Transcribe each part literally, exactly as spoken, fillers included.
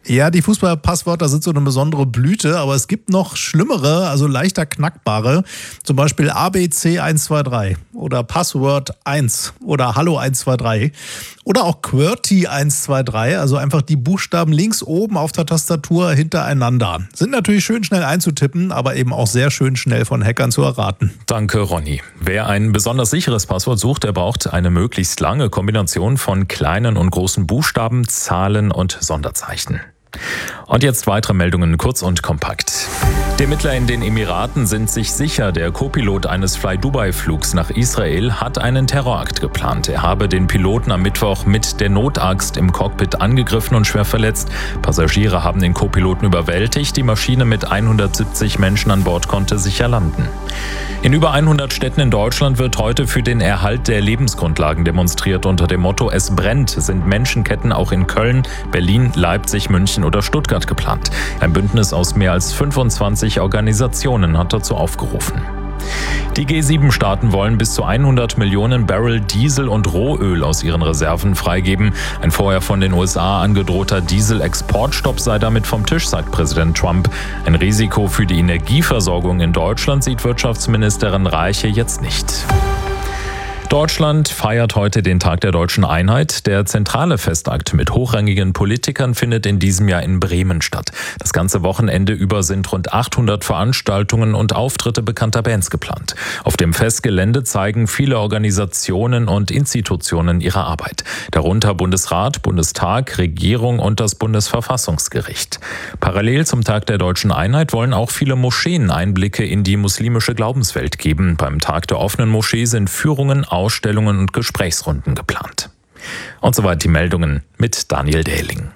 Ja, die Fußballpasswörter sind so eine besondere Blüte, aber es gibt noch schlimmere, also leichter knackbare. Zum Beispiel A B C eins zwei drei oder Password eins oder Hallo eins zwei drei oder auch QWERTY eins zwei drei, also einfach die Buchstaben links oben auf der Tastatur hintereinander. Sind natürlich schön schnell einzutippen, aber eben auch sehr schön schnell von Hackern zu erraten. Danke, Ronny. Wer ein besonders sicheres Passwort sucht, der braucht eine möglichst lange Kombination von kleinen und großen Buchstaben, Zahlen und Sonderzeichen. Und jetzt weitere Meldungen, kurz und kompakt. Die Ermittler in den Emiraten sind sich sicher, der Co-Pilot eines Fly-Dubai-Flugs nach Israel hat einen Terrorakt geplant. Er habe den Piloten am Mittwoch mit der Notaxt im Cockpit angegriffen und schwer verletzt. Passagiere haben den Co-Piloten überwältigt. Die Maschine mit hundertsiebzig Menschen an Bord konnte sicher landen. In über hundert Städten in Deutschland wird heute für den Erhalt der Lebensgrundlagen demonstriert. Unter dem Motto "Es brennt" sind Menschenketten auch in Köln, Berlin, Leipzig, München oder Stuttgart geplant. Ein Bündnis aus mehr als fünfundzwanzig Organisationen hat dazu aufgerufen. Die G sieben Staaten wollen bis zu hundert Millionen Barrel Diesel und Rohöl aus ihren Reserven freigeben. Ein vorher von den U S A angedrohter Diesel-Exportstopp sei damit vom Tisch, sagt Präsident Trump. Ein Risiko für die Energieversorgung in Deutschland sieht Wirtschaftsministerin Reiche jetzt nicht. Deutschland feiert heute den Tag der deutschen Einheit. Der zentrale Festakt mit hochrangigen Politikern findet in diesem Jahr in Bremen statt. Das ganze Wochenende über sind rund achthundert Veranstaltungen und Auftritte bekannter Bands geplant. Auf dem Festgelände zeigen viele Organisationen und Institutionen ihre Arbeit. Darunter Bundesrat, Bundestag, Regierung und das Bundesverfassungsgericht. Parallel zum Tag der deutschen Einheit wollen auch viele Moscheen Einblicke in die muslimische Glaubenswelt geben. Beim Tag der offenen Moschee sind Führungen, Ausstellungen und Gesprächsrunden geplant. Und soweit die Meldungen mit Daniel Dehling.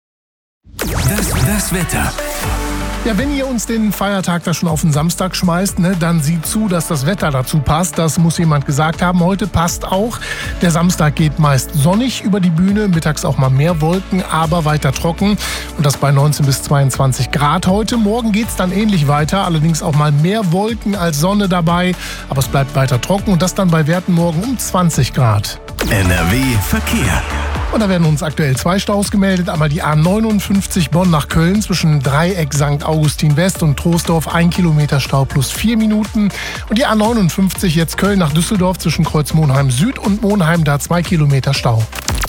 Das, das Wetter. Ja, wenn ihr uns den Feiertag da schon auf den Samstag schmeißt, ne, dann sieht zu, dass das Wetter dazu passt. Das muss jemand gesagt haben. Heute passt auch. Der Samstag geht meist sonnig über die Bühne, mittags auch mal mehr Wolken, aber weiter trocken. Und das bei neunzehn bis zweiundzwanzig Grad heute. Morgen geht's dann ähnlich weiter, allerdings auch mal mehr Wolken als Sonne dabei. Aber es bleibt weiter trocken und das dann bei Werten morgen um zwanzig Grad. N R W Verkehr. Und da werden uns aktuell zwei Staus gemeldet. Einmal die A neunundfünfzig Bonn nach Köln zwischen Dreieck Sankt Augustin West und Troisdorf. Ein Kilometer Stau plus vier Minuten. Und die A neunundfünfzig jetzt Köln nach Düsseldorf zwischen Kreuz Monheim Süd und Monheim. Da zwei Kilometer Stau.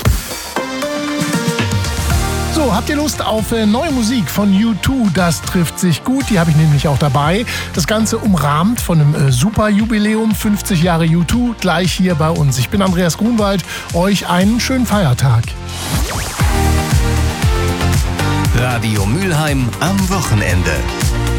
So, habt ihr Lust auf äh, neue Musik von U zwei? Das trifft sich gut, die habe ich nämlich auch dabei. Das Ganze umrahmt von einem äh, Super-Jubiläum, fünfzig Jahre U zwei, gleich hier bei uns. Ich bin Andreas Grunwald, euch einen schönen Feiertag. Radio Mülheim am Wochenende.